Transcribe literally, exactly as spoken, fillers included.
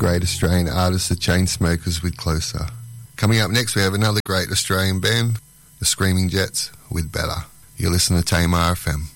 great Australian artists, the Chainsmokers, with Closer. Coming up next, we have another great Australian band, the Screaming Jets, with Better. You're listening to Tamar F M.